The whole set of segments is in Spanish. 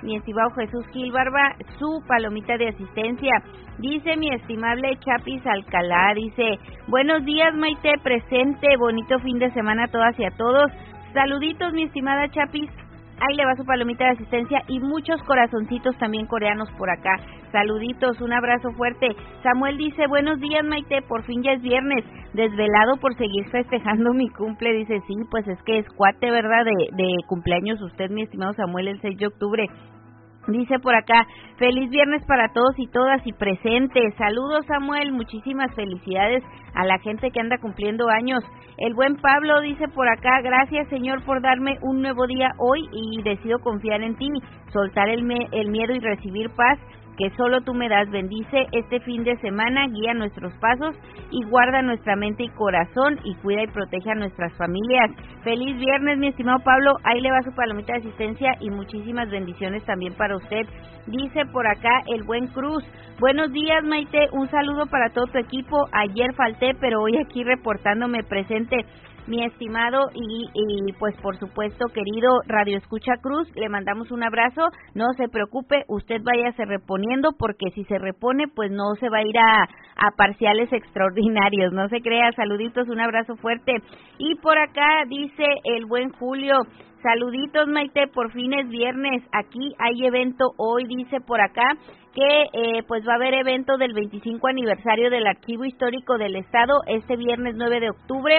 mi estimado Jesús Gil Barba, su palomita de asistencia. Dice mi estimable Chapis Alcalá, dice, buenos días Maite, presente, bonito fin de semana a todas y a todos. Saluditos mi estimada Chapis. Ahí le va su palomita de asistencia y muchos corazoncitos también coreanos por acá. Saluditos, un abrazo fuerte. Samuel dice, buenos días Maite, por fin ya es viernes, desvelado por seguir festejando mi cumple. Dice, sí, pues es que es cuate, ¿verdad? De cumpleaños usted, mi estimado Samuel, el 6 de octubre. Dice por acá, feliz viernes para todos y todas y presentes. Saludos Samuel, muchísimas felicidades a la gente que anda cumpliendo años. El buen Pablo dice por acá, gracias Señor por darme un nuevo día hoy y decido confiar en ti, soltar el miedo y recibir paz que solo tú me das. Bendice este fin de semana, guía nuestros pasos y guarda nuestra mente y corazón y cuida y protege a nuestras familias. Feliz viernes, mi estimado Pablo, ahí le va su palomita de asistencia y muchísimas bendiciones también para usted. Dice por acá el buen Cruz, buenos días Maite, un saludo para todo tu equipo, ayer falté pero hoy aquí reportándome presente. Mi estimado y pues por supuesto querido Radio Escucha Cruz, le mandamos un abrazo, no se preocupe, usted váyase reponiendo porque si se repone pues no se va a ir a parciales extraordinarios, no se crea. Saluditos, un abrazo fuerte. Y por acá dice el buen Julio, saluditos Maite, por fin es viernes, aquí hay evento hoy, dice por acá que pues va a haber evento del 25 aniversario del Archivo Histórico del Estado este viernes 9 de octubre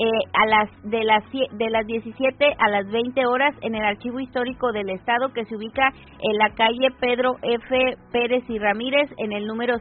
de las 17 a las 20 horas en el Archivo Histórico del Estado que se ubica en la calle Pedro F. Pérez y Ramírez en el número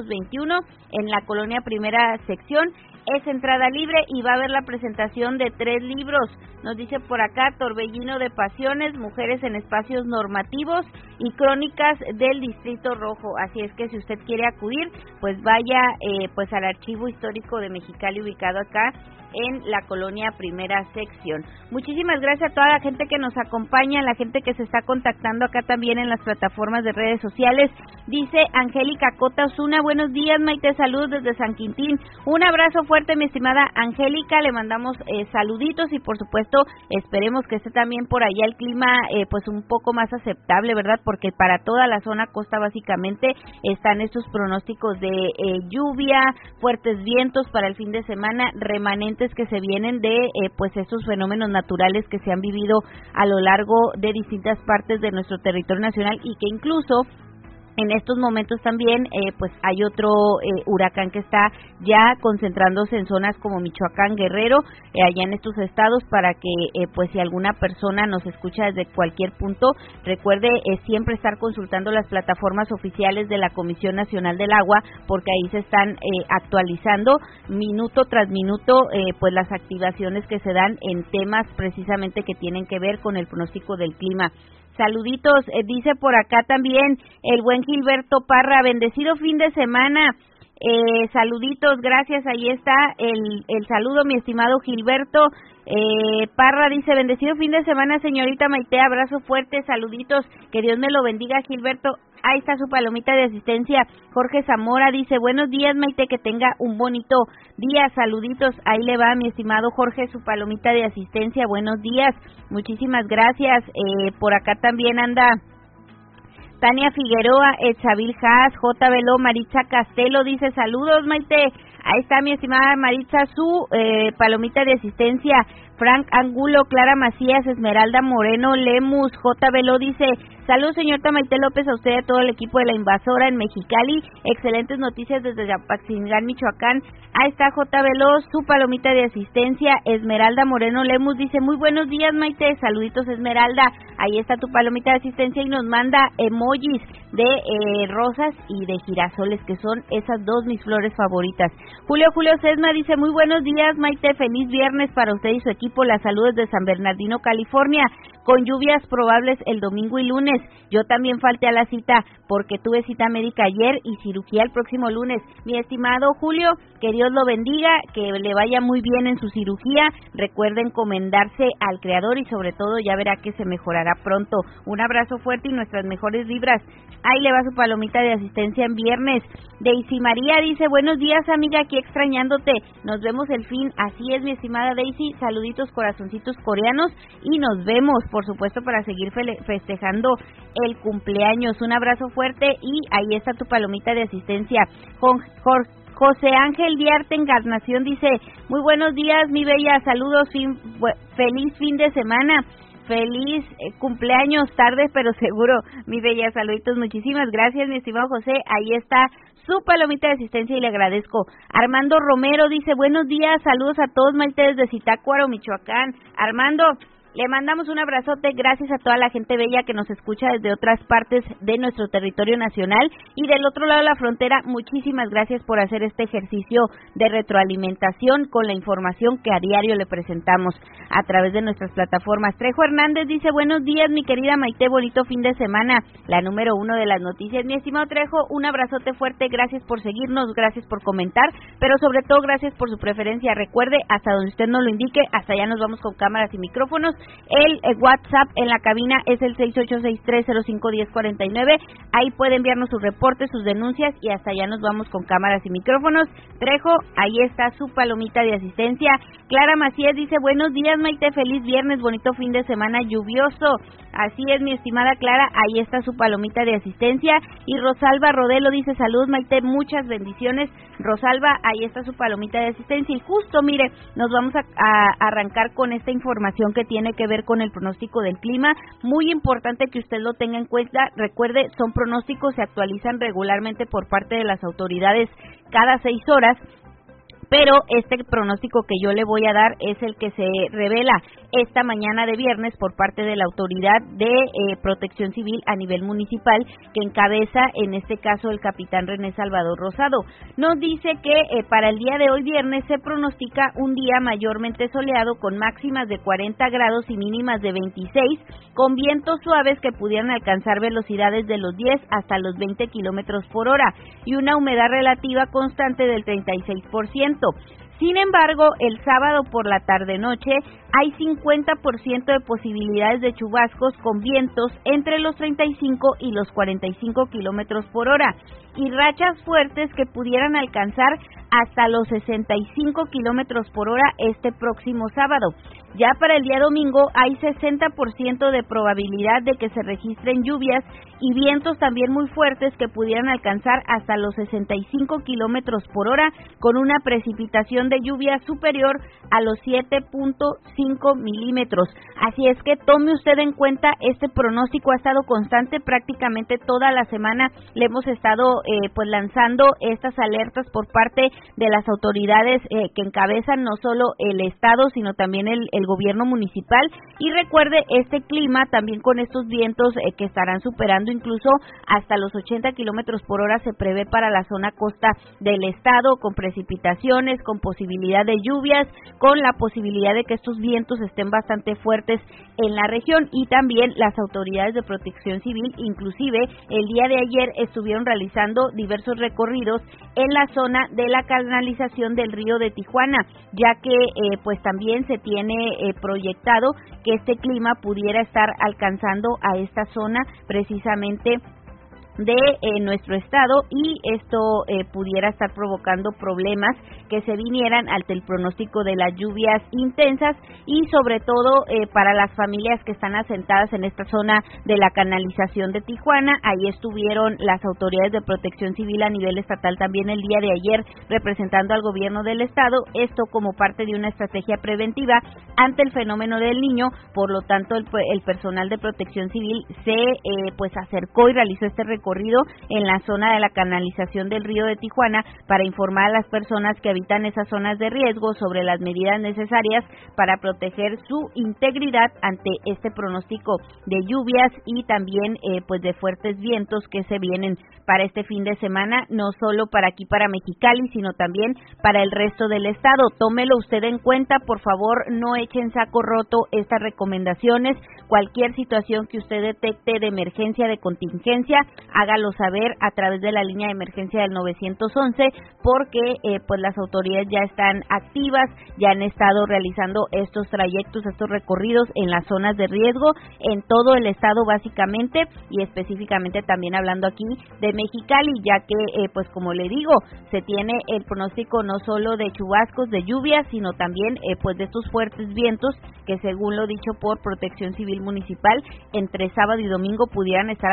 621 en la colonia Primera Sección. Es entrada libre y va a haber la presentación de 3 libros. Nos dice por acá, Torbellino de Pasiones, Mujeres en Espacios Normativos y Crónicas del Distrito Rojo. Así es que si usted quiere acudir, pues vaya pues al Archivo Histórico de Mexicali, ubicado acá en la colonia Primera Sección. Muchísimas gracias a toda la gente que nos acompaña, la gente que se está contactando acá también en las plataformas de redes sociales. Dice Angélica Cota Osuna, buenos días Maite, saludos desde San Quintín. Un abrazo fuerte mi estimada Angélica, le mandamos saluditos y por supuesto esperemos que esté también por allá el clima pues un poco más aceptable, ¿verdad? Porque para toda la zona costa básicamente están estos pronósticos de lluvia, fuertes vientos para el fin de semana, remanentes que se vienen de pues estos fenómenos naturales que se han vivido a lo largo de distintas partes de nuestro territorio nacional y que incluso en estos momentos también pues hay otro huracán que está ya concentrándose en zonas como Michoacán, Guerrero, allá en estos estados, para que pues si alguna persona nos escucha desde cualquier punto, recuerde siempre estar consultando las plataformas oficiales de la Comisión Nacional del Agua, porque ahí se están actualizando minuto tras minuto pues las activaciones que se dan en temas precisamente que tienen que ver con el pronóstico del clima. Saluditos, dice por acá también el buen Gilberto Parra, bendecido fin de semana, saluditos, gracias, ahí está el saludo mi estimado Gilberto Parra, dice bendecido fin de semana señorita Maite, abrazo fuerte, saluditos, que Dios me lo bendiga Gilberto. Ahí está su palomita de asistencia. Jorge Zamora dice, buenos días Maite, que tenga un bonito día, saluditos, ahí le va mi estimado Jorge su palomita de asistencia, buenos días, muchísimas gracias. Por acá también anda Tania Figueroa, Chabil Haas, J. Veló, Maritza Castelo, dice saludos Maite, ahí está mi estimada Maritza, su palomita de asistencia. Frank Angulo, Clara Macías, Esmeralda Moreno, Lemus, J. Veló dice, saludos señorita Maite López, a usted y a todo el equipo de La Invasora en Mexicali, excelentes noticias desde Apaxingán, Michoacán. Ahí está J. Veló, su palomita de asistencia. Esmeralda Moreno Lemus dice, muy buenos días Maite, saluditos Esmeralda, ahí está tu palomita de asistencia y nos manda emojis de rosas y de girasoles, que son esas dos mis flores favoritas. Julio Sesma dice, muy buenos días Maite, feliz viernes para usted y su equipo, las saludos de San Bernardino, California, con lluvias probables el domingo y lunes. Yo también falté a la cita porque tuve cita médica ayer y cirugía el próximo lunes. Mi estimado Julio, que Dios lo bendiga, que le vaya muy bien en su cirugía. Recuerde encomendarse al Creador y sobre todo ya verá que se mejorará pronto. Un abrazo fuerte y nuestras mejores vibras. Ahí le va su palomita de asistencia en viernes. Daisy María dice, buenos días amiga, aquí extrañándote, nos vemos el fin. Así es mi estimada Daisy, saluditos corazoncitos coreanos y nos vemos por supuesto para seguir festejando el cumpleaños. Un abrazo fuerte y ahí está tu palomita de asistencia. José Ángel Diarte Encarnación dice, muy buenos días mi bella, saludos, feliz fin de semana. Feliz cumpleaños, tarde pero seguro, mi bella, saluditos, muchísimas gracias, mi estimado José, ahí está su palomita de asistencia y le agradezco. Armando Romero dice, buenos días, saludos a todos, Maite, desde Zitácuaro, Michoacán. Armando, le mandamos un abrazote, gracias a toda la gente bella que nos escucha desde otras partes de nuestro territorio nacional y del otro lado de la frontera. Muchísimas gracias por hacer este ejercicio de retroalimentación con la información que a diario le presentamos a través de nuestras plataformas. Trejo Hernández dice, buenos días mi querida Maite, bonito fin de semana, la número 1 de las noticias. Mi estimado Trejo, un abrazote fuerte, gracias por seguirnos, gracias por comentar, pero sobre todo gracias por su preferencia. Recuerde, hasta donde usted nos lo indique, hasta allá nos vamos con cámaras y micrófonos. El WhatsApp en la cabina es el 6863051049. Ahí puede enviarnos sus reportes, sus denuncias y hasta allá nos vamos con cámaras y micrófonos. Trejo, ahí está su palomita de asistencia. Clara Macías dice, buenos días Maite, feliz viernes, bonito fin de semana lluvioso. Así es, mi estimada Clara, ahí está su palomita de asistencia. Y Rosalba Rodelo dice, salud Maite, muchas bendiciones. Rosalba, ahí está su palomita de asistencia. Y justo, mire, nos vamos a arrancar con esta información que tiene que ver con el pronóstico del clima. Muy importante que usted lo tenga en cuenta. Recuerde, son pronósticos, se actualizan regularmente por parte de las autoridades cada 6 horas. Pero este pronóstico que yo le voy a dar es el que se revela esta mañana de viernes por parte de la Autoridad de Protección Civil a nivel municipal, que encabeza en este caso el capitán René Salvador Rosado. Nos dice que para el día de hoy viernes se pronostica un día mayormente soleado con máximas de 40 grados y mínimas de 26, con vientos suaves que pudieran alcanzar velocidades de los 10 hasta los 20 kilómetros por hora y una humedad relativa constante del 36%. Sin embargo, el sábado por la tarde-noche hay 50% de posibilidades de chubascos con vientos entre los 35 y los 45 kilómetros por hora y rachas fuertes que pudieran alcanzar hasta los 65 kilómetros por hora este próximo sábado. Ya para el día domingo hay 60% de probabilidad de que se registren lluvias y vientos también muy fuertes que pudieran alcanzar hasta los 65 kilómetros por hora con una precipitación de lluvia superior a los 7.5 milímetros. Así es que tome usted en cuenta, este pronóstico ha estado constante prácticamente toda la semana. Le hemos estado pues lanzando estas alertas por parte de las autoridades que encabezan no solo el estado sino también el gobierno municipal. Y recuerde, este clima también con estos vientos que estarán superando incluso hasta los 80 kilómetros por hora se prevé para la zona costa del estado, con precipitaciones, con posibilidad de lluvias, con la posibilidad de que estos vientos estén bastante fuertes en la región. Y también las autoridades de protección civil inclusive el día de ayer estuvieron realizando diversos recorridos en la zona de la canalización del río de Tijuana, ya que pues también se tiene proyectado que este clima pudiera estar alcanzando a esta zona precisamente de nuestro estado y esto pudiera estar provocando problemas que se vinieran ante el pronóstico de las lluvias intensas y sobre todo para las familias que están asentadas en esta zona de la canalización de Tijuana. Ahí estuvieron las autoridades de protección civil a nivel estatal también el día de ayer representando al gobierno del estado, esto como parte de una estrategia preventiva ante el fenómeno del Niño. Por lo tanto el personal de protección civil se pues acercó y realizó este recorrido en la zona de la canalización del río de Tijuana para informar a las personas que habitan esas zonas de riesgo sobre las medidas necesarias para proteger su integridad ante este pronóstico de lluvias y también pues de fuertes vientos que se vienen para este fin de semana, no solo para aquí para Mexicali, sino también para el resto del estado. Tómelo usted en cuenta, por favor, no eche en saco roto estas recomendaciones. Cualquier situación que usted detecte de emergencia, de contingencia, hágalo saber a través de la línea de emergencia del 911, porque pues las autoridades ya están activas, ya han estado realizando estos trayectos, estos recorridos en las zonas de riesgo en todo el estado básicamente, y específicamente también hablando aquí de Mexicali, ya que pues como le digo, se tiene el pronóstico no solo de chubascos, de lluvias, sino también pues de estos fuertes vientos que, según lo dicho por Protección Civil Municipal, entre sábado y domingo pudieran estar